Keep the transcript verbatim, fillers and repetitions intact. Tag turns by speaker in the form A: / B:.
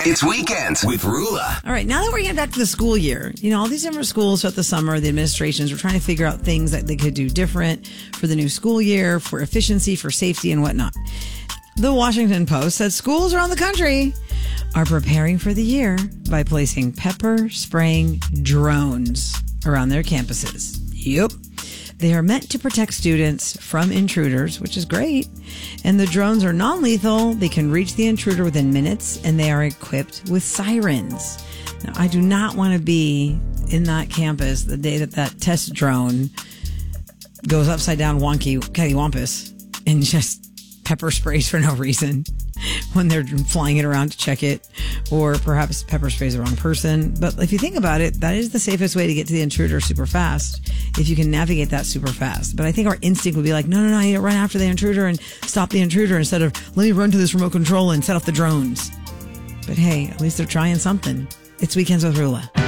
A: It's Weekends with Rula.
B: All right, now that we're getting back to the school year, you know, all these different schools throughout the summer, the administrations were trying to figure out things that they could do different for the new school year, for efficiency, for safety, and whatnot. The Washington Post said schools around the country are preparing for the year by placing pepper spraying drones around their campuses. Yep. They are meant to protect students from intruders, which is great. And the drones are non-lethal. They can reach the intruder within minutes, and they are equipped with sirens. Now, I do not want to be in that campus the day that that test drone goes upside down wonky cattywampus and just pepper sprays for no reason when they're flying it around to check it, or perhaps pepper sprays the wrong person. But if you think about it, that is the safest way to get to the intruder super fast, if you can navigate that super fast. But I think our instinct would be like, no, no, no, I need to run after the intruder and stop the intruder instead of let me run to this remote control and set off the drones. But hey, at least they're trying something. It's Weekends with Rula.